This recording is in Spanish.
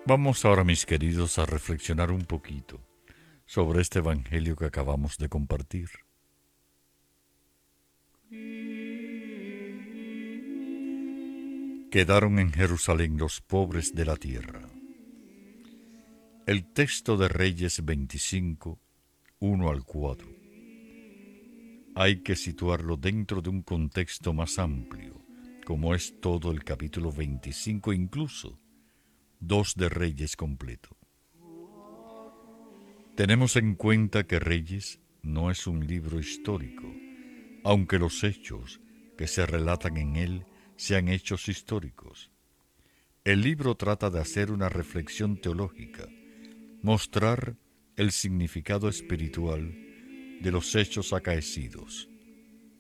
Vamos ahora, mis queridos, a reflexionar un poquito sobre este Evangelio que acabamos de compartir. Quedaron en Jerusalén los pobres de la tierra. El texto de Reyes 25, 1 al 4. Hay que situarlo dentro de un contexto más amplio, como es todo el capítulo 25, incluso 2 de Reyes completo. Tenemos en cuenta que Reyes no es un libro histórico, aunque los hechos que se relatan en él sean hechos históricos. El libro trata de hacer una reflexión teológica, mostrar el significado espiritual de los hechos acaecidos.